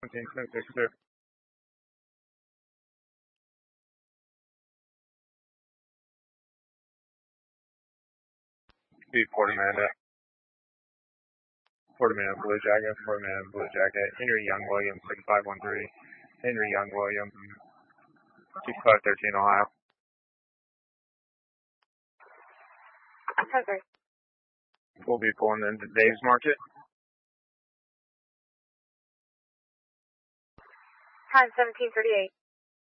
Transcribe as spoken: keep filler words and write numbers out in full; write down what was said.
seventeen ten sixty-two. Be forty man, forty man Blue Jacket, forty man Blue Jacket. Henry Young Williams, six five one three. Henry Young Williams, six five thirteen Ohio. Okay. We'll be pulling into Dave's Market. Time seventeen thirty-eight.